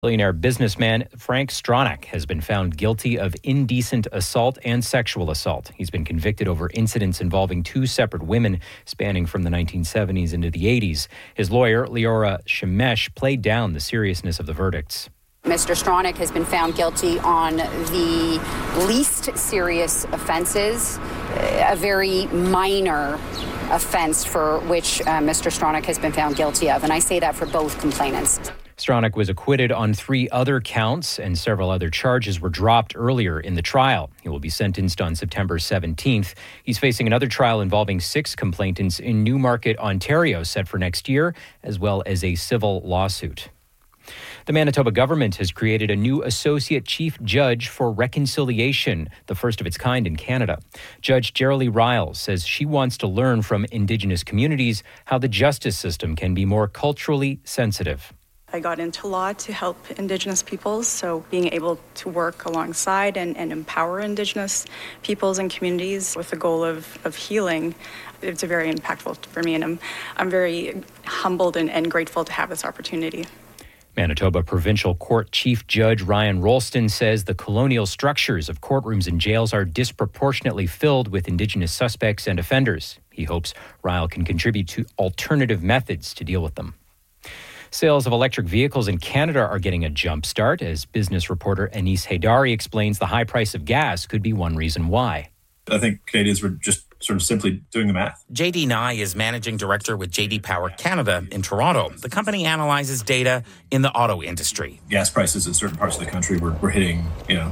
Billionaire businessman Frank Stronach has been found guilty of indecent assault and sexual assault. He's been convicted over incidents involving two separate women spanning from the 1970s into the 80s. His lawyer, Leora Shemesh, played down the seriousness of the verdicts. Mr. Stronach has been found guilty on the least serious offenses, a very minor offense for which Mr. Stronach has been found guilty of, and I say that for both complainants. Stronach was acquitted on 3 other counts, and several other charges were dropped earlier in the trial. He will be sentenced on September 17th. He's facing another trial involving 6 complainants in Newmarket, Ontario, set for next year, as well as a civil lawsuit. The Manitoba government has created a new Associate Chief Judge for Reconciliation, the first of its kind in Canada. Judge Jerilee Riles says she wants to learn from Indigenous communities how the justice system can be more culturally sensitive. I got into law to help Indigenous peoples, so being able to work alongside and empower Indigenous peoples and communities with the goal of healing, it's very impactful for me, and I'm very humbled and grateful to have this opportunity. Manitoba Provincial Court Chief Judge Ryan Rolston says the colonial structures of courtrooms and jails are disproportionately filled with Indigenous suspects and offenders. He hopes Ryle can contribute to alternative methods to deal with them. Sales of electric vehicles in Canada are getting a jump start, as business reporter Anis Haydari explains the high price of gas could be one reason why. I think Canadians were just sort of simply doing the math. JD Nye is managing director with JD Power Canada in Toronto. The company analyzes data in the auto industry. Gas prices in certain parts of the country were hitting,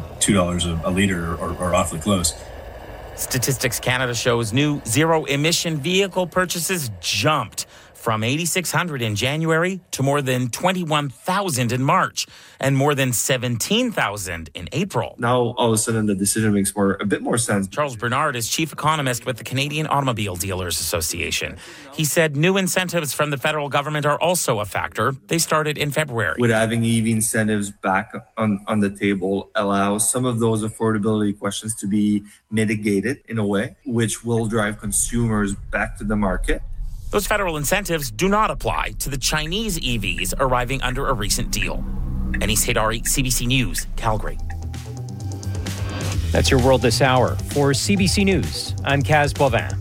$2 a litre or awfully close. Statistics Canada shows new zero-emission vehicle purchases jumped from 8,600 in January to more than 21,000 in March and more than 17,000 in April. Now, all of a sudden, the decision makes a bit more sense. Charles Bernard is chief economist with the Canadian Automobile Dealers Association. He said new incentives from the federal government are also a factor. They started in February. With having EV incentives back on the table allows some of those affordability questions to be mitigated in a way, which will drive consumers back to the market. Those federal incentives do not apply to the Chinese EVs arriving under a recent deal. Anis Haydari, CBC News, Calgary. That's your world this hour. For CBC News, I'm Kaz Boivin.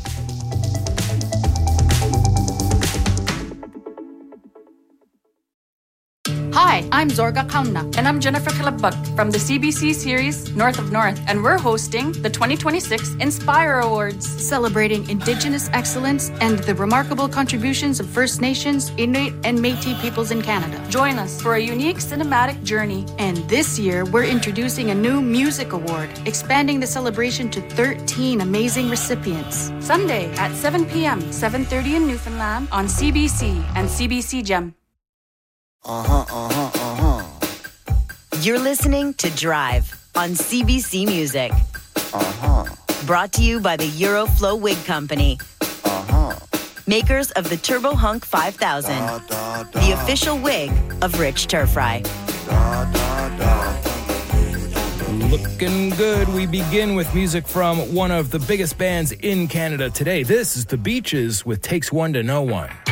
Hi, I'm Zorga Kauna. And I'm Jennifer Kalabak from the CBC series North of North. And we're hosting the 2026 Inspire Awards, celebrating Indigenous excellence and the remarkable contributions of First Nations, Inuit, and Métis peoples in Canada. Join us for a unique cinematic journey. And this year, we're introducing a new music award, expanding the celebration to 13 amazing recipients. Sunday at 7 p.m., 7:30 in Newfoundland on CBC and CBC Gem. You're listening to Drive on CBC Music. Brought to you by the Euroflow Wig Company. Makers of the Turbo Hunk 5000. The official wig of Rich Turfry. Looking good. We begin with music from one of the biggest bands in Canada today. This is The Beaches with Takes One to Know One.